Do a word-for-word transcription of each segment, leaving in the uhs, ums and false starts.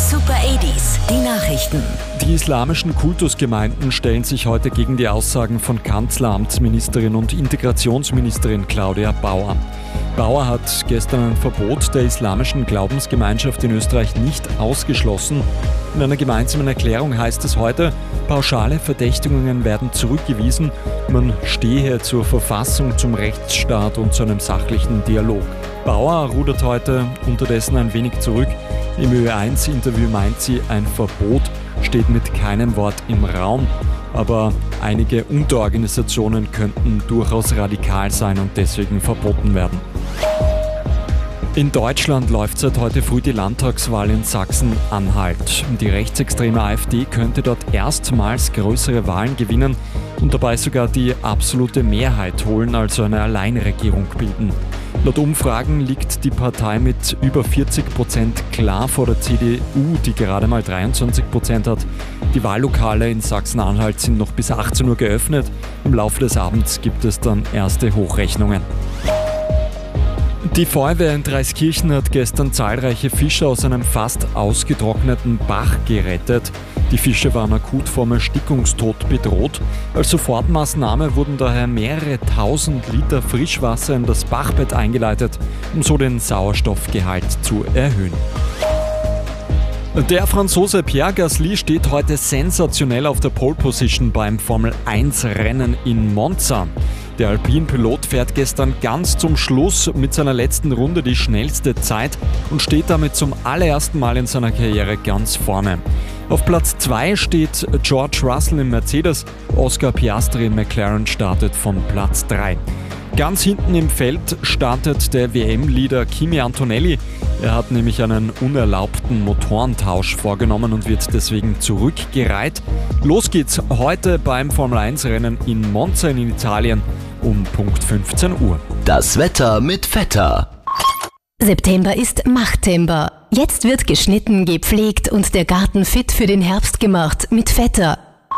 Super achtziger, die Nachrichten. Die islamischen Kultusgemeinden stellen sich heute gegen die Aussagen von Kanzleramtsministerin und Integrationsministerin Claudia Bauer. Bauer hat gestern ein Verbot der islamischen Glaubensgemeinschaft in Österreich nicht ausgeschlossen. In einer gemeinsamen Erklärung heißt es heute, pauschale Verdächtigungen werden zurückgewiesen, man stehe zur Verfassung, zum Rechtsstaat und zu einem sachlichen Dialog. Bauer rudert heute unterdessen ein wenig zurück. Im Ö eins Interview meint sie, ein Verbot steht mit keinem Wort im Raum, aber einige Unterorganisationen könnten durchaus radikal sein und deswegen verboten werden. In Deutschland läuft seit heute früh die Landtagswahl in Sachsen-Anhalt. Die rechtsextreme AfD könnte dort erstmals größere Wahlen gewinnen und dabei sogar die absolute Mehrheit holen, also eine Alleinregierung bilden. Laut Umfragen liegt die Partei mit über vierzig Prozent klar vor der C D U, die gerade mal dreiundzwanzig Prozent hat. Die Wahllokale in Sachsen-Anhalt sind noch bis achtzehn Uhr geöffnet. Im Laufe des Abends gibt es dann erste Hochrechnungen. Die Feuerwehr in Dreiskirchen hat gestern zahlreiche Fische aus einem fast ausgetrockneten Bach gerettet. Die Fische waren akut vom Erstickungstod bedroht. Als Sofortmaßnahme wurden daher mehrere tausend Liter Frischwasser in das Bachbett eingeleitet, um so den Sauerstoffgehalt zu erhöhen. Der Franzose Pierre Gasly steht heute sensationell auf der Pole Position beim Formel eins Rennen in Monza. Der Alpin-Pilot fährt gestern ganz zum Schluss mit seiner letzten Runde die schnellste Zeit und steht damit zum allerersten Mal in seiner Karriere ganz vorne. Auf Platz zwei steht George Russell im Mercedes, Oscar Piastri im McLaren startet von Platz drei. Ganz hinten im Feld startet der W M-Leader Kimi Antonelli. Er hat nämlich einen unerlaubten Motorentausch vorgenommen und wird deswegen zurückgereiht. Los geht's heute beim Formel eins Rennen in Monza in Italien um Punkt fünfzehn Uhr. Das Wetter mit Vetter. September ist Machttember. Jetzt wird geschnitten, gepflegt und der Garten fit für den Herbst gemacht mit Vetter.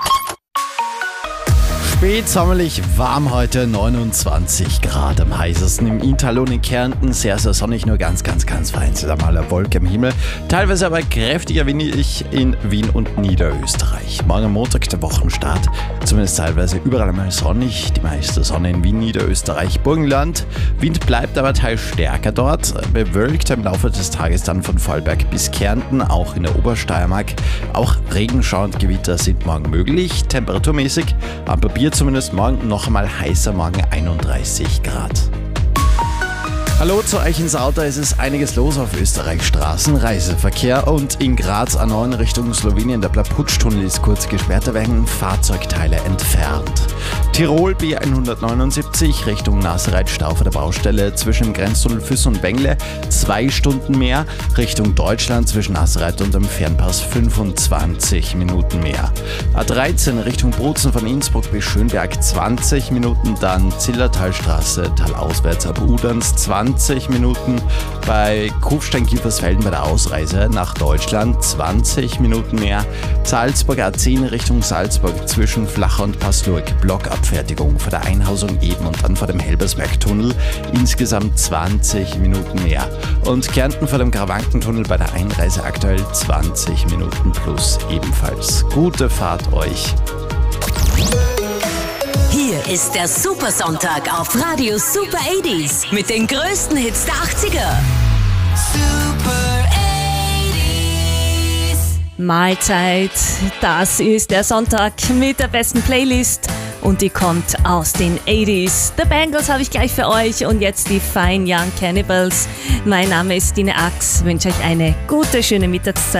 Spätsommerlich warm heute, neunundzwanzig Grad am heißesten im Inntal und in Kärnten. Sehr, sehr sonnig, nur ganz, ganz, ganz vereinzelt einmal eine Wolke am Himmel. Teilweise aber kräftiger windig in Wien und Niederösterreich. Morgen am Montag der Wochenstart, zumindest teilweise überall einmal sonnig. Die meiste Sonne in Wien, Niederösterreich, Burgenland. Wind bleibt aber teils stärker dort. Bewölkt im Laufe des Tages dann von Vorarlberg bis Kärnten, auch in der Obersteiermark. Auch Regenschauer und Gewitter sind morgen möglich. Temperaturmäßig am Papier zumindest morgen noch einmal heißer, morgen einunddreißig Grad. Hallo zu euch ins Auto, es ist einiges los auf Österreichs Straßen, Reiseverkehr und in Graz A neun Richtung Slowenien, der Plaputsch-Tunnel ist kurz gesperrt, da werden Fahrzeugteile entfernt. Tirol B hundertneunundsiebzig Richtung Nassereit, Stau vor der Baustelle zwischen dem Grenztunnel Füss und Wengle, zwei Stunden mehr, Richtung Deutschland zwischen Nassereit und dem Fernpass fünfundzwanzig Minuten mehr. A dreizehn Richtung Bozen von Innsbruck bis Schönberg zwanzig Minuten, dann Zillertalstraße, talauswärts ab Uderns zwanzig Minuten, bei Kufstein-Kiefersfelden bei der Ausreise nach Deutschland zwanzig Minuten mehr, Salzburg A zehn Richtung Salzburg zwischen Flachau und Passlurg, Blockabfertigung vor der Einhausung eben und dann vor dem Helbersberg-Tunnel, insgesamt zwanzig Minuten mehr. Und Kärnten vor dem Gravankentunnel bei der Einreise aktuell zwanzig Minuten plus ebenfalls. Gute Fahrt euch! Hier ist der Supersonntag auf Radio Super achtziger mit den größten Hits der achtziger. Super achtziger. Mahlzeit, das ist der Sonntag mit der besten Playlist und die kommt aus den achtziger. The Bangles habe ich gleich für euch und jetzt die Fine Young Cannibals. Mein Name ist Dine Ax, wünsche euch eine gute, schöne Mittagszeit.